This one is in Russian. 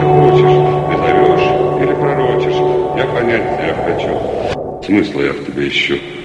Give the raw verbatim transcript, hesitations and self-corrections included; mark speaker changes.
Speaker 1: ты хочешь, ты зовешь или пророчишь, я понять тебя хочу. Смысла я в тебе ищу.